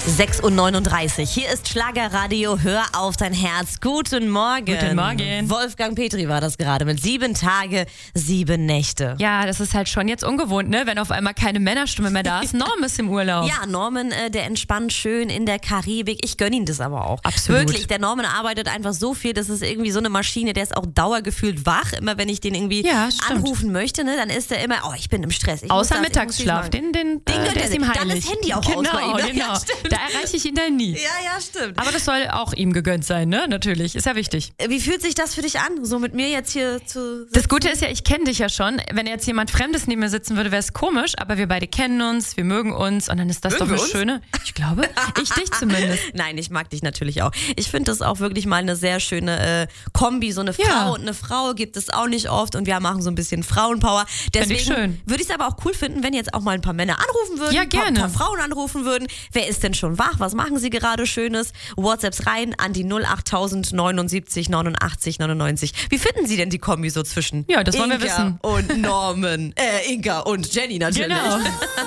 6:39 Uhr. Hier ist Schlagerradio. Hör auf dein Herz. Guten Morgen. Guten Morgen. Wolfgang Petri war das gerade mit 7 Tage, 7 Nächte. Ja, das ist halt schon jetzt ungewohnt, ne? Wenn auf einmal keine Männerstimme mehr da ist. Norm ist im Urlaub. Ja, Norman, der entspannt schön in der Karibik. Ich gönne ihm das aber auch. Absolut. Wirklich, der Norman arbeitet einfach so viel, das ist irgendwie so eine Maschine, der ist auch dauergefühlt wach. Immer wenn ich den irgendwie anrufen möchte, ne, dann ist er immer, ich bin im Stress. Außer Mittagsschlaf, der ist ihm heilig. Dann ist Handy auch aus bei ihm. Genau. Ja, da erreiche ich ihn dann nie. Ja, stimmt. Aber das soll auch ihm gegönnt sein, ne? Natürlich, ist ja wichtig. Wie fühlt sich das für dich an, so mit mir jetzt hier zu sitzen? Das Gute ist ja, ich kenne dich ja schon. Wenn jetzt jemand Fremdes neben mir sitzen würde, wäre es komisch, aber wir beide kennen uns, wir mögen uns und dann ist das doch eine schöne... Ich glaube, ich dich zumindest. Nein, ich mag dich natürlich auch. Ich finde das auch wirklich mal eine sehr schöne Kombi. So eine Frau und eine Frau gibt es auch nicht oft und wir machen so ein bisschen Frauenpower. Deswegen würde ich es aber auch cool finden, wenn jetzt auch mal ein paar Männer anrufen würden, ja, gerne. ein paar Frauen anrufen würden. Wer ist denn schon wach? Was machen sie gerade Schönes? WhatsApps rein an die 08000 79 89 99. Wie finden Sie denn die Kombi so zwischen das wollen wir Inga wissen. und Norman? Inga und Jenny natürlich. Genau.